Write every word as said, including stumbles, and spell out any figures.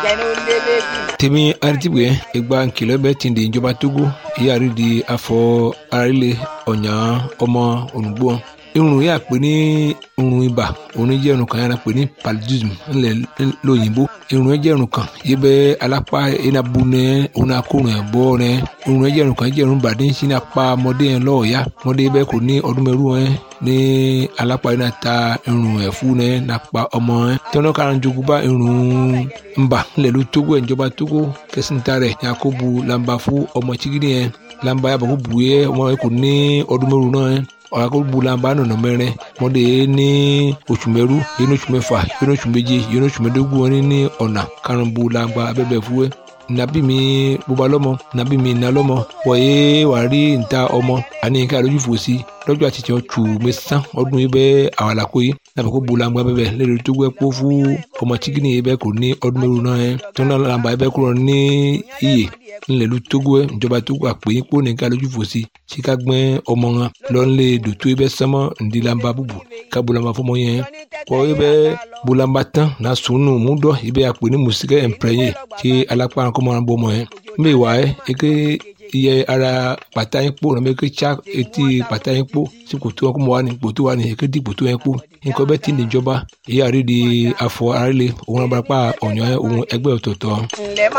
tèmi aritibwe egba nkìlọ̀ bẹ́ẹ̀ ti di ìjọba Togo ìyáàrí di afọ arílẹ̀ ọ̀nyà ọmọ olùgbò irun yà pé ní irun ibà òun jẹ́ irun kan yàrá pé ní paludism ńlẹ̀ lóyìnbó irun jẹ́ irun kan yìí bẹ́ alápá enabu nẹ òun akórun ẹ̀ bọ́ nẹ irun jẹ́ irun kan jẹ́ irun bàdé ń sin apá ọmọdé yẹn lọ́ọ̀ọ́yá ọmọdé bẹ́ẹ̀ kò ní ọdún mẹ́rù ẹ̀ ní alápá yẹn náà ta irun ẹ̀ fún ẹ̀ nàpa ọmọ ẹ̀ tọ́nà kára jogun bá irun ńbà ńlẹ̀ ló Togo ẹ̀ ìjọba Togo kẹsìntà rẹ̀ yakubu lamba fún ọmọ chigidi yẹn lamba yàbọ̀ kó bu yẹ ọmọ yẹn kò ní ọdún mẹ́rù náà ẹ̀ ọ̀làkọ̀gbùlànbà nọ̀nà mẹ́rin mọ́dé ní oṣù mẹ́rú yẹn oṣù mẹ́fà yẹn oṣù méje yẹn oṣù mẹ́dógún wọn ní ọ̀nà karùnbùlànbà abẹ́bẹ̀ fúwẹ́ nàbí mi bóba lọ́mọ nàbí mi nà lọ́mọ wọ̀nyé wà rí níta ọmọ àní nǹkan àlójú fò sí lọ́jọ́ àtijọ́ tù mẹ́sàn ọdún yìí bẹ́ẹ̀ àwàlàkó yìí nàbẹ̀ kó bùlànbà bẹ́bẹ̀ lẹ́rìí tó gbẹ́ kó fún ọmọ chikini yìí bẹ́ẹ̀ kò ní ọdún mẹ́rù náà yẹn tó náà làǹbà yìí bẹ́ẹ̀ kúrò ní iyè ńlẹ̀lú Togo ẹ̀ ìjọba Togo àpèyìn kó nìkan lójú fò sí sika gbẹ́ ọmọ wọn lọ́nlẹ̀ dòtó ẹ bẹ́ sánmọ́ ndílàmbà bùbù ká bùlàmbà fọmọ yẹn kọ́ ẹ bẹ́ bùlàmbà tán náà sùnù múdọ̀ ẹ bẹ́ àpè ní mùsíkẹ́ ẹ̀ǹpẹ̀rẹ̀yẹ kí alápá kọ́ máa bọ́ ọmọ yẹn ń bẹ̀ wá ẹ ẹ ké iye ara pàtà yín kpó nàbẹ ké tsa etí pàtà yín kpó sí kòtò wọn kó mọ wá ní kòtò wá ní ẹ ké di kòtò yẹn kpó nǹkan bẹ́ẹ̀ tí níjọba ìyá rí di afọ arílẹ̀ òun abarapá ọ̀nyọ́ òun ẹgbẹ́ ọ̀tọ̀ọ̀tọ̀.